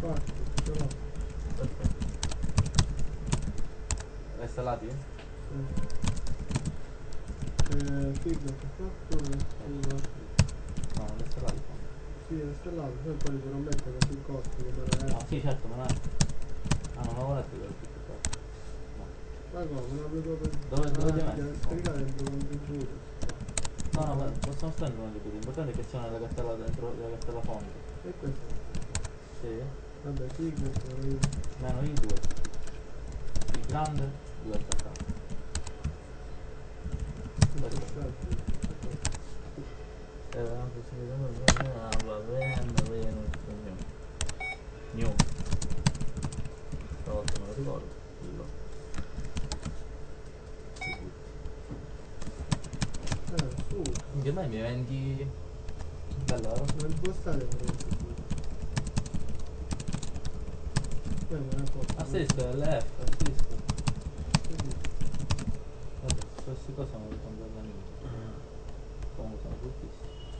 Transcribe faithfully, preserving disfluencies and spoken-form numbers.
Infatti, ce l'ho. Perfetto. L'hai installati? Sì. Eh, Figlet fatto, nessuno. No, non l'hai installati qua. Sì, è installato, poi poi li dovrò mettere sul costo come la Ah sì certo, ma non è. Ah non l'avevo letto quello tutto qua. No. ma come, non l'avevo per... Dove, dove Ah, ti ti metti? deve scaricare dentro contributo. No, no, ma possiamo stare un contributo, l'importante è che sia nella cartella dentro la cartella fondo. E questo? Sì. Vabbè, Figlet, non io. Meno i due. Il grande, due attaccati. Questo. Eh, anche se ah, va bene, va bene, signor. New. Stavolta me lo ricordo. Dillo. Eh, su, Minchia dai mi vendi. Bello vero? non può stare per contributo. Poi non è poco. Asterisco è l'F, asterisco. Quindi, Vabbè, queste cose sono le controllate. Comunque sono bruttissime.